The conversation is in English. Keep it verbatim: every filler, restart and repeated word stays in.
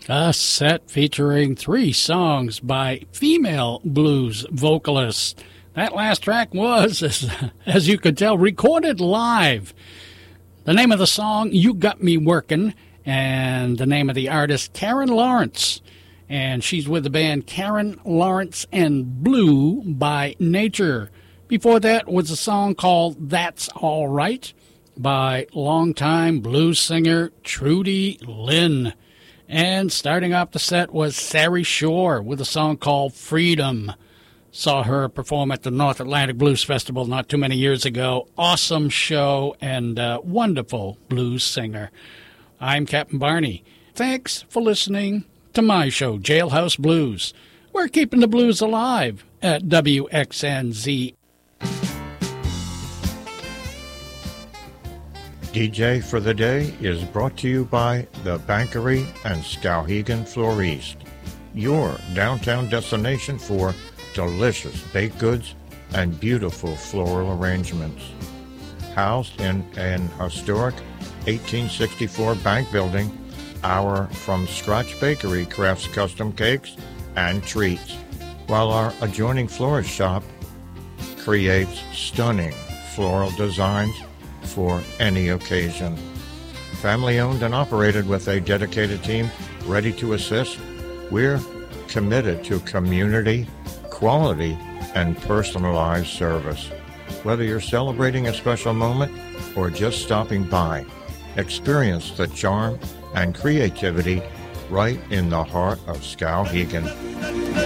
A set featuring three songs by female blues vocalists. That last track was, as, as you could tell, recorded live. The name of the song, You Got Me Workin', and the name of the artist, Karen Lawrence. And she's with the band Karen Lawrence and Blue by Nature. Before that was a song called That's All Right by longtime blues singer Trudy Lynn. And starting off the set was Sari Shore with a song called Freedom. Saw her perform at the North Atlantic Blues Festival not too many years ago. Awesome show and uh, wonderful blues singer. I'm Captain Barney. Thanks for listening to my show, Jailhouse Blues. We're keeping the blues alive at W X N Z. D J for the Day is brought to you by the Bankery and Skowhegan Floriste, your downtown destination for delicious baked goods and beautiful floral arrangements. Housed in an historic eighteen sixty-four bank building, our From Scratch Bakery crafts custom cakes and treats, while our adjoining florist shop creates stunning floral designs for any occasion. Family owned and operated with a dedicated team ready to assist, we're committed to community, quality, and personalized service. Whether you're celebrating a special moment or just stopping by, experience the charm and creativity right in the heart of Skowhegan.